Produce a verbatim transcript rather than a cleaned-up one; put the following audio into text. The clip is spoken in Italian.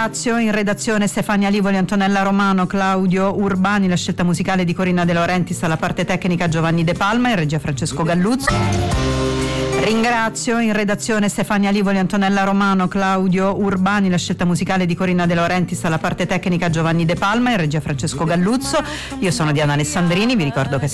Ringrazio in redazione Stefania Livoli, Antonella Romano, Claudio Urbani, la scelta musicale di Corinna De Laurentiis, alla parte tecnica Giovanni De Palma, in regia Francesco Galluzzo. Ringrazio in redazione Stefania Livoli, Antonella Romano, Claudio Urbani, la scelta musicale di Corinna De Laurentiis, alla parte tecnica Giovanni De Palma, in regia Francesco Galluzzo. Io sono Diana Alessandrini, vi ricordo che